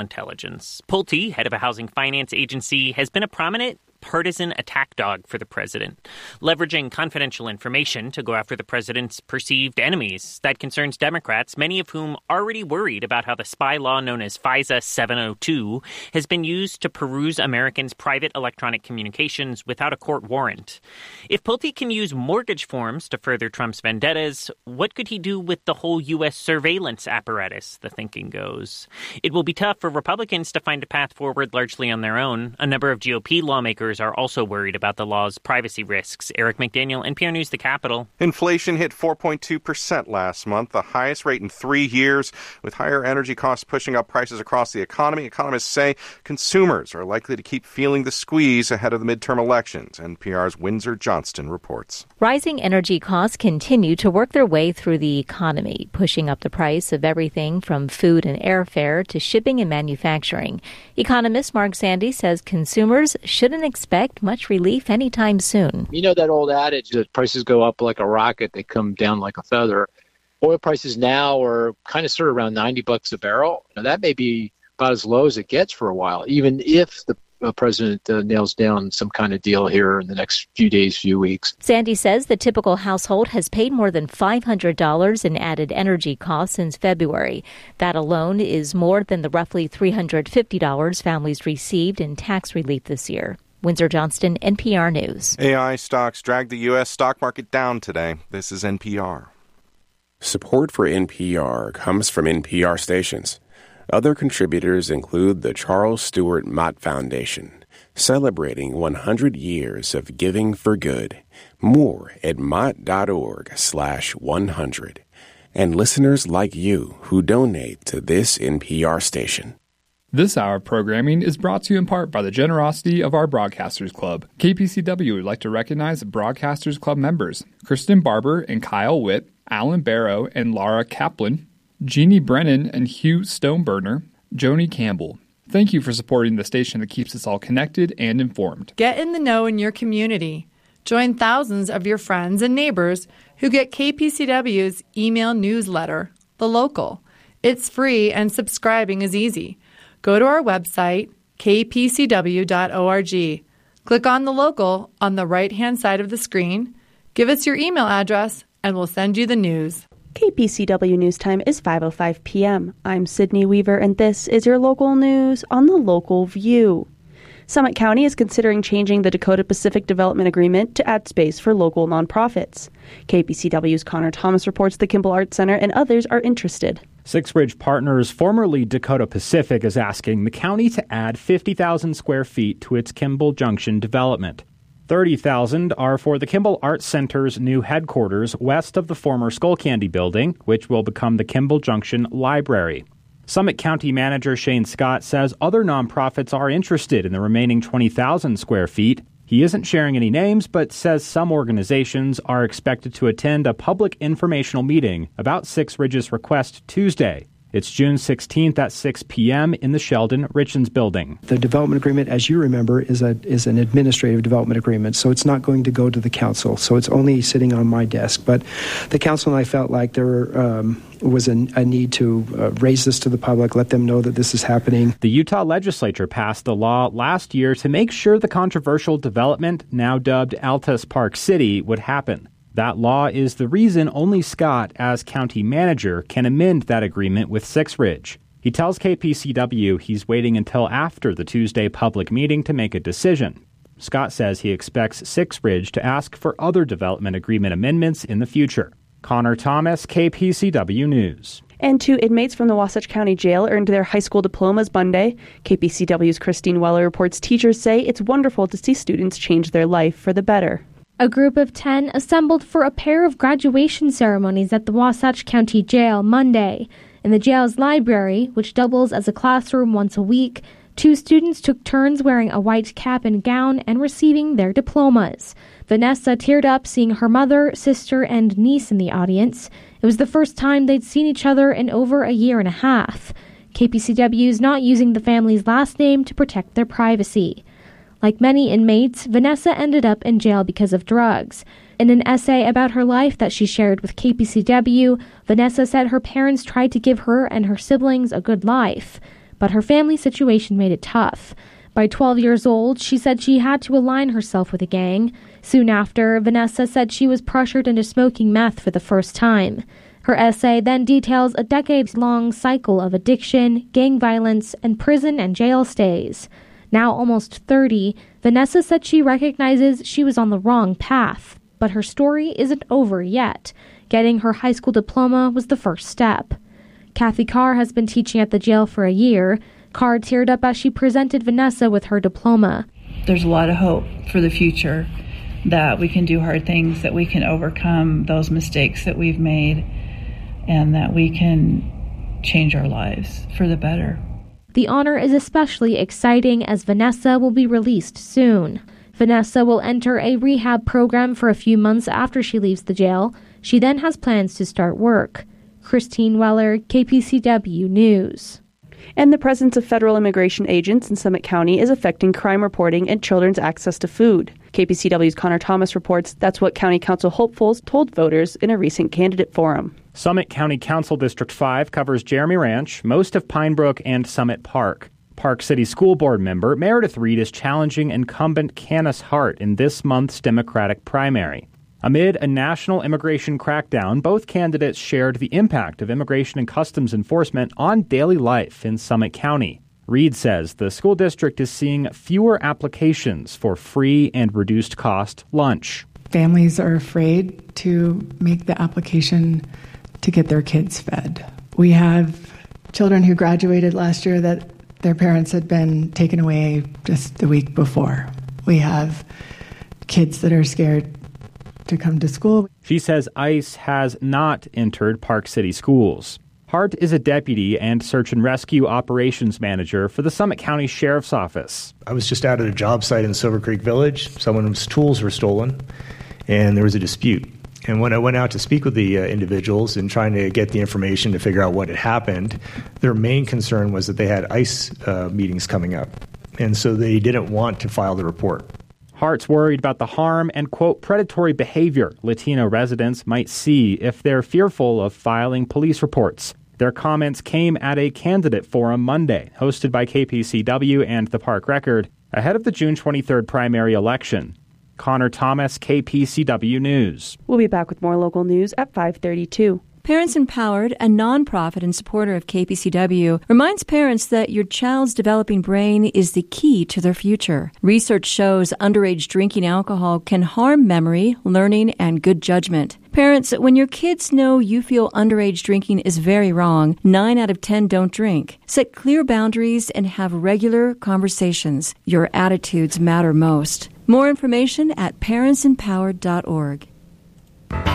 Intelligence. Pulte, head of a housing finance agency, has been a prominent partisan attack dog for the president, leveraging confidential information to go after the president's perceived enemies. That concerns Democrats, many of whom already worried about how the spy law known as FISA 702 has been used to peruse Americans' private electronic communications without a court warrant. If Pulte can use mortgage forms to further Trump's vendettas, what could he do with the whole U.S. surveillance apparatus, the thinking goes? It will be tough for Republicans to find a path forward largely on their own. A number of GOP lawmakers are also worried about the law's privacy risks. Eric McDaniel, NPR News, the Capitol. Inflation hit 4.2% last month, the highest rate in 3 years. With higher energy costs pushing up prices across the economy, economists say consumers are likely to keep feeling the squeeze ahead of the midterm elections. NPR's Windsor Johnston reports. Rising energy costs continue to work their way through the economy, pushing up the price of everything from food and airfare to shipping and manufacturing. Economist Mark Zandi says consumers shouldn't expect much relief anytime soon. You know that old adage that prices go up like a rocket, they come down like a feather. Oil prices now are kind of sort of around $90 a barrel. Now, that may be about as low as it gets for a while, even if the president nails down some kind of deal here in the next few days, few weeks. Sandy says the typical household has paid more than $500 in added energy costs since February. That alone is more than the roughly $350 families received in tax relief this year. Windsor Johnston, NPR News. AI stocks dragged the U.S. stock market down today. This is NPR. Support for NPR comes from NPR stations. Other contributors include the Charles Stewart Mott Foundation, celebrating 100 years of giving for good. More at mott.org/100. And listeners like you who donate to this NPR station. This hour of programming is brought to you in part by the generosity of our Broadcasters Club. KPCW would like to recognize Broadcasters Club members Kristen Barber and Kyle Witt, Alan Barrow and Laura Kaplan, Jeannie Brennan and Hugh Stoneburner, Joni Campbell. Thank you for supporting the station that keeps us all connected and informed. Get in the know in your community. Join thousands of your friends and neighbors who get KPCW's email newsletter, The Local. It's free and subscribing is easy. Go to our website, kpcw.org. Click on The Local on the right-hand side of the screen. Give us your email address, and we'll send you the news. KPCW News Time is 5:05 p.m. I'm Sydney Weaver, and this is your local news on The Local View. Summit County is considering changing the Dakota Pacific Development Agreement to add space for local nonprofits. KPCW's Connor Thomas reports the Kimball Arts Center and others are interested. Six Ridge Partners, formerly Dakota Pacific, is asking the county to add 50,000 square feet to its Kimball Junction development. 30,000 are for the Kimball Arts Center's new headquarters west of the former Skullcandy building, which will become the Kimball Junction Library. Summit County Manager Shane Scott says other nonprofits are interested in the remaining 20,000 square feet. He isn't sharing any names, but says some organizations are expected to attend a public informational meeting about Six Ridge's request Tuesday. It's June 16th at 6 p.m. in the Sheldon Richens building. The development agreement, as you remember, is an administrative development agreement, so it's not going to go to the council. So it's only sitting on my desk. But the council and I felt like there was a need to raise this to the public, let them know that this is happening. The Utah legislature passed the law last year to make sure the controversial development, now dubbed Altus Park City, would happen. That law is the reason only Scott, as county manager, can amend that agreement with Six Ridge. He tells KPCW he's waiting until after the Tuesday public meeting to make a decision. Scott says he expects Six Ridge to ask for other development agreement amendments in the future. Connor Thomas, KPCW News. And 2 inmates from the Wasatch County Jail earned their high school diplomas Monday. KPCW's Christine Weller reports teachers say it's wonderful to see students change their life for the better. A group of 10 assembled for a pair of graduation ceremonies at the Wasatch County Jail Monday. In the jail's library, which doubles as a classroom once a week, 2 students took turns wearing a white cap and gown and receiving their diplomas. Vanessa teared up seeing her mother, sister, and niece in the audience. It was the first time they'd seen each other in over a year and a half. KPCW is not using the family's last name to protect their privacy. Like many inmates, Vanessa ended up in jail because of drugs. In an essay about her life that she shared with KPCW, Vanessa said her parents tried to give her and her siblings a good life. but her family situation made it tough. By 12 years old, she said she had to align herself with a gang. Soon after, Vanessa said she was pressured into smoking meth for the first time. Her essay then details a decades-long cycle of addiction, gang violence, and prison and jail stays. Now almost 30, Vanessa said she recognizes she was on the wrong path. But her story isn't over yet. Getting her high school diploma was the first step. Kathy Carr has been teaching at the jail for a year. Carr teared up as she presented Vanessa with her diploma. There's a lot of hope for the future, that we can do hard things, that we can overcome those mistakes that we've made, and that we can change our lives for the better. The honor is especially exciting as Vanessa will be released soon. Vanessa will enter a rehab program for a few months after she leaves the jail. She then has plans to start work. Christine Weller, KPCW News. And the presence of federal immigration agents in Summit County is affecting crime reporting and children's access to food. KPCW's Connor Thomas reports that's what County Council hopefuls told voters in a recent candidate forum. Summit County Council District 5 covers Jeremy Ranch, most of Pine Brook, and Summit Park. Park City School Board member Meredith Reed is challenging incumbent Candace Hart in this month's Democratic primary. Amid a national immigration crackdown, both candidates shared the impact of Immigration and Customs Enforcement on daily life in Summit County. Reed says the school district is seeing fewer applications for free and reduced cost lunch. Families are afraid to make the application to get their kids fed. We have children who graduated last year that their parents had been taken away just the week before. We have kids that are scared to come to school. She says ICE has not entered Park City schools. Hart is a deputy and search and rescue operations manager for the Summit County Sheriff's Office. I was just out at a job site in Silver Creek Village. Someone's tools were stolen, and there was a dispute. And when I went out to speak with the individuals and trying to get the information to figure out what had happened, their main concern was that they had ICE meetings coming up. And so they didn't want to file the report. Hart's worried about the harm and, quote, predatory behavior Latino residents might see if they're fearful of filing police reports. Their comments came at a candidate forum Monday, hosted by KPCW and the Park Record, ahead of the June 23rd primary election. Connor Thomas, KPCW News. We'll be back with more local news at 5:32. Parents Empowered, a nonprofit and supporter of KPCW, reminds parents that your child's developing brain is the key to their future. Research shows underage drinking alcohol can harm memory, learning, and good judgment. Parents, when your kids know you feel underage drinking is very wrong, 9 out of 10 don't drink. Set clear boundaries and have regular conversations. Your attitudes matter most. More information at parentsempowered.org.